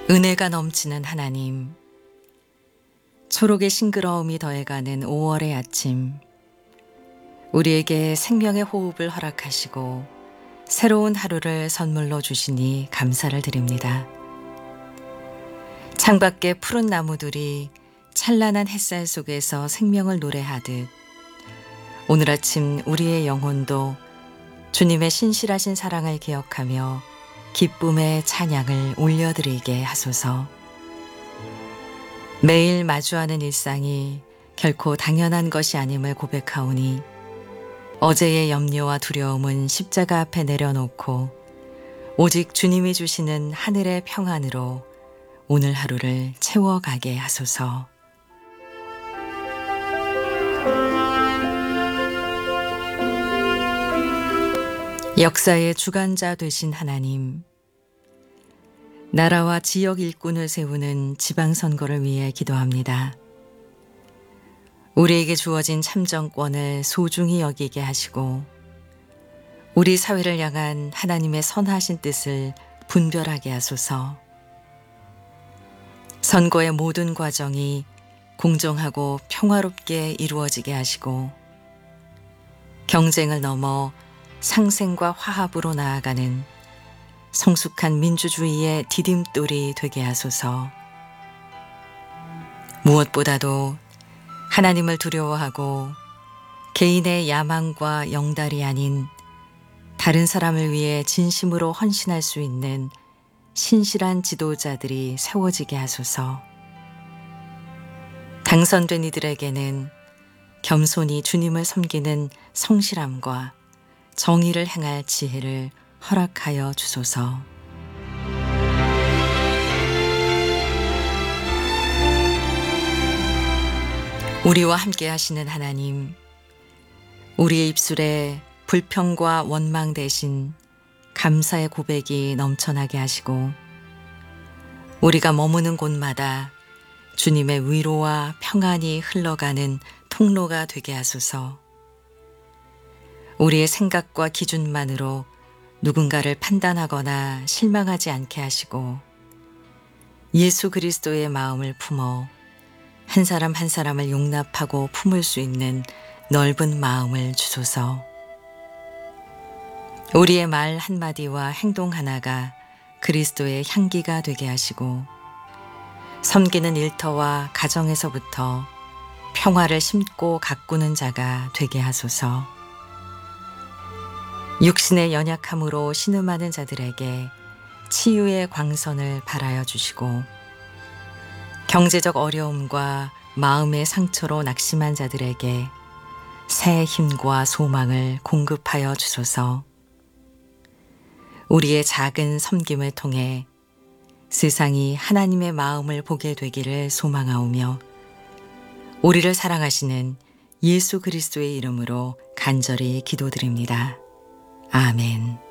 은혜가 넘치는 하나님, 초록의 싱그러움이 더해가는 5월의 아침, 우리에게 생명의 호흡을 허락하시고 새로운 하루를 선물로 주시니 감사를 드립니다. 창밖의 푸른 나무들이 찬란한 햇살 속에서 생명을 노래하듯 오늘 아침 우리의 영혼도 주님의 신실하신 사랑을 기억하며 기쁨의 찬양을 올려드리게 하소서. 매일 마주하는 일상이 결코 당연한 것이 아님을 고백하오니 어제의 염려와 두려움은 십자가 앞에 내려놓고 오직 주님이 주시는 하늘의 평안으로 오늘 하루를 채워가게 하소서. 역사의 주관자 되신 하나님, 나라와 지역 일꾼을 세우는 지방선거를 위해 기도합니다. 우리에게 주어진 참정권을 소중히 여기게 하시고 우리 사회를 향한 하나님의 선하신 뜻을 분별하게 하소서. 선거의 모든 과정이 공정하고 평화롭게 이루어지게 하시고 경쟁을 넘어 상생과 화합으로 나아가는 성숙한 민주주의의 디딤돌이 되게 하소서. 무엇보다도 하나님을 두려워하고 개인의 야망과 영달이 아닌 다른 사람을 위해 진심으로 헌신할 수 있는 신실한 지도자들이 세워지게 하소서. 당선된 이들에게는 겸손히 주님을 섬기는 성실함과 정의를 행할 지혜를 허락하여 주소서. 우리와 함께 하시는 하나님, 우리의 입술에 불평과 원망 대신 감사의 고백이 넘쳐나게 하시고 우리가 머무는 곳마다 주님의 위로와 평안이 흘러가는 통로가 되게 하소서. 우리의 생각과 기준만으로 누군가를 판단하거나 실망하지 않게 하시고 예수 그리스도의 마음을 품어 한 사람 한 사람을 용납하고 품을 수 있는 넓은 마음을 주소서. 우리의 말 한마디와 행동 하나가 그리스도의 향기가 되게 하시고 섬기는 일터와 가정에서부터 평화를 심고 가꾸는 자가 되게 하소서. 육신의 연약함으로 신음하는 자들에게 치유의 광선을 발하여 주시고 경제적 어려움과 마음의 상처로 낙심한 자들에게 새 힘과 소망을 공급하여 주소서. 우리의 작은 섬김을 통해 세상이 하나님의 마음을 보게 되기를 소망하오며 우리를 사랑하시는 예수 그리스도의 이름으로 간절히 기도드립니다. 아멘.